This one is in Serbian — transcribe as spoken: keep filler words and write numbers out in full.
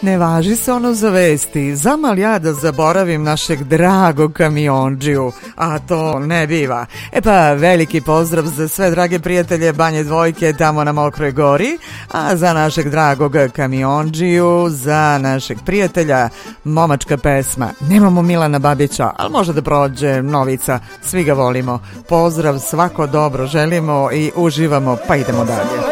Ne važi se ono za vesti, zamal ja da zaboravim našeg dragog kamiondžiju, a to ne biva. E pa, veliki pozdrav za sve drage prijatelje Banje Dvojke tamo na Mokroj gori, a za našeg dragog kamiondžiju, za našeg prijatelja, momačka pesma. Nemamo Milana Babića, ali može da prođe Novica, svi ga volimo. Pozdrav, svako dobro želimo i uživamo, pa idemo dalje.